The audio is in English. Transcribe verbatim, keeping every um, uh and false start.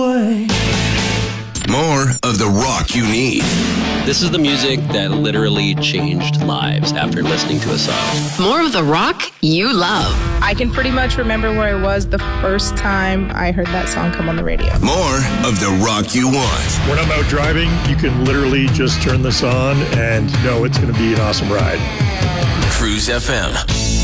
More of the rock you need. This is the music that literally changed lives after listening to a song. More of the rock you love. I can pretty much remember where I was the first time I heard that song come on the radio. More of the rock you want. When I'm out driving, you can literally just turn this on and know it's going to be an awesome ride. Cruise F M.